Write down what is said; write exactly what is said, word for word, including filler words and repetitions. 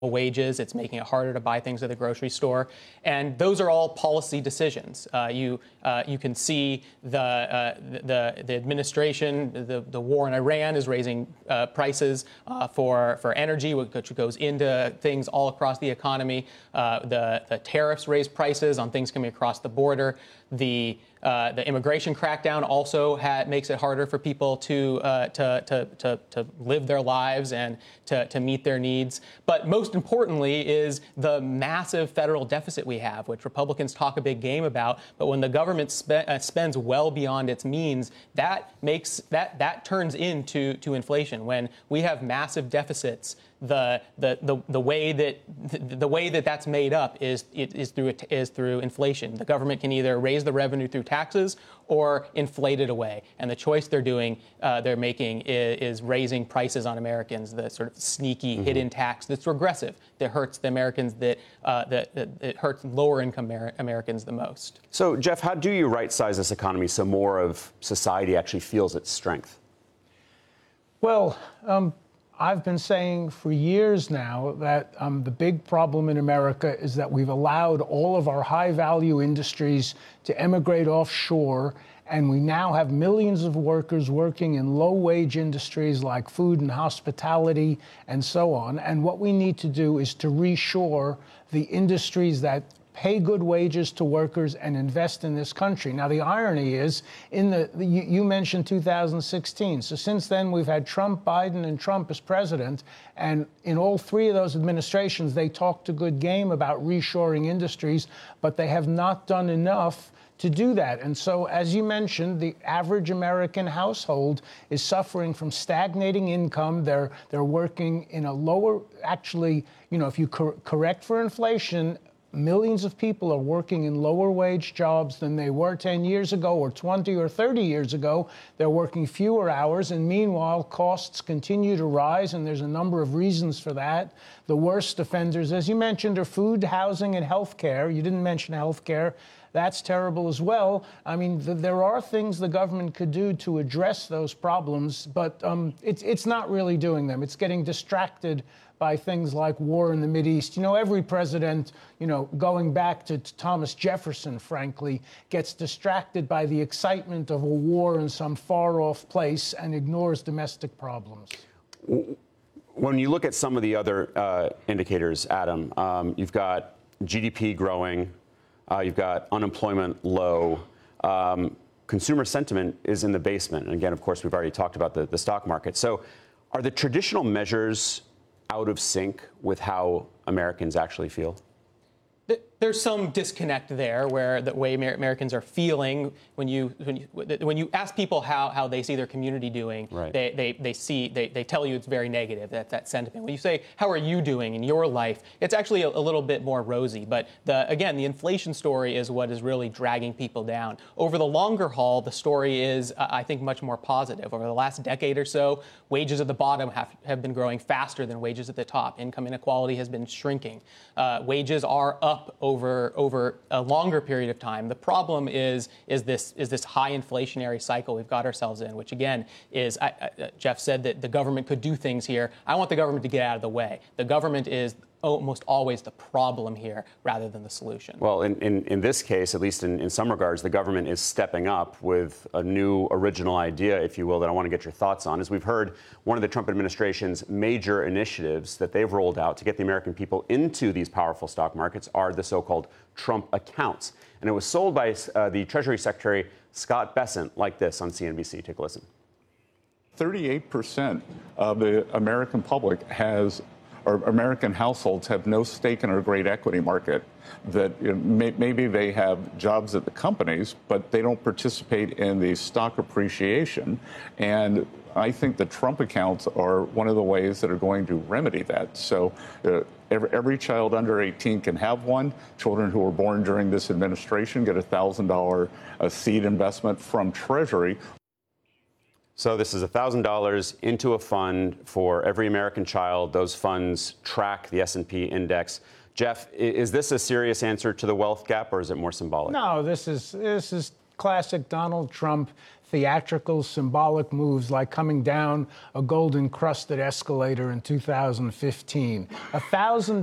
wages. It's making it harder to buy things at the grocery store. And those are all policy decisions. Uh, you uh, you can see the, uh, the the administration, the, the war in Iran is raising uh, prices uh, for, for energy, which goes into things all across the economy. Uh, the, the tariffs raise prices on things coming across the border. The uh, the immigration crackdown also ha- makes it harder for people to, uh, to to to to live their lives and to, to meet their needs. But most importantly is the massive federal deficit we have, which Republicans talk a big game about. But when the government spe- uh, spends well beyond its means, that makes that that turns into to inflation. When we have massive deficits, the the the, the way that the, the way that that's made up is is through is through inflation. The government can either raise the revenue through taxes or inflate it away. And the choice they're doing, uh, they're making is, is raising prices on Americans, the sort of sneaky mm-hmm. hidden tax that's regressive, that hurts the Americans, that, uh, that, that it hurts lower income Amer- Americans the most. So, Jeff, how do you right-size this economy so more of society actually feels its strength? Well, um, I've been saying for years now that um, the big problem in America is that we've allowed all of our high-value industries to emigrate offshore, and we now have millions of workers working in low-wage industries like food and hospitality and so on. And what we need to do is to reshore the industries that pay good wages to workers and invest in this country. Now, the irony is, in the, the you, you mentioned two thousand sixteen. So since then, we've had Trump, Biden, and Trump as president. And in all three of those administrations, they talked a good game about reshoring industries, but they have not done enough to do that. And so, as you mentioned, the average American household is suffering from stagnating income. They're they're working in a lower, actually, you know, if you cor- correct for inflation, millions of people are working in lower wage jobs than they were ten years ago or twenty or thirty years ago. They're working fewer hours, and meanwhile, costs continue to rise, and there's a number of reasons for that. The worst offenders, as you mentioned, are food, housing, and health care. You didn't mention health care. That's terrible as well. I mean, th- there are things the government could do to address those problems, but um, it's it's not really doing them. It's getting distracted by things like war in the Mideast. You know, every president, you know, going back to, to Thomas Jefferson, frankly, gets distracted by the excitement of a war in some far-off place and ignores domestic problems. When you look at some of the other uh, indicators, Adam, um, you've got G D P growing, uh, you've got unemployment low, um, consumer sentiment is in the basement. And again, of course, we've already talked about the, the stock market. So are the traditional measures out of sync with how Americans actually feel? There's some disconnect there, where the way Amer- Americans are feeling when you when you when you ask people how, how they see their community doing, right. they, they they see they, they tell you it's very negative. That that sentiment. When you say how are you doing in your life, it's actually a, a little bit more rosy. But the again, the inflation story is what is really dragging people down. Over the longer haul, the story is uh, I think much more positive. Over the last decade or so, wages at the bottom have have been growing faster than wages at the top. Income inequality has been shrinking. Uh, wages are up over over a longer period of time. The problem is is this is this high inflationary cycle we've got ourselves in, which again is I, I, Jeff said that the government could do things here. I want the government to get out of the way. The government is almost always the problem here rather than the solution. Well, in, in, in this case, at least in, in some regards, the government is stepping up with a new original idea, if you will, that I want to get your thoughts on. As we've heard, one of the Trump administration's major initiatives that they've rolled out to get the American people into these powerful stock markets are the so-called Trump accounts. And it was sold by uh, the Treasury Secretary Scott Bessent like this on C N B C. Take a listen. thirty-eight percent of the American public has or American households have no stake in our great equity market, that you know, may, maybe they have jobs at the companies, but they don't participate in the stock appreciation. And I think the Trump accounts are one of the ways that are going to remedy that. So uh, every, every child under eighteen can have one. Children who were born during this administration get a one thousand dollars uh, seed investment from Treasury. So this is one thousand dollars into a fund for every American child. Those funds track the S and P index. Jeff, is this a serious answer to the wealth gap, or is it more symbolic? No, this is this is classic Donald Trump theatrical, symbolic moves like coming down a golden crusted escalator in two thousand fifteen. A thousand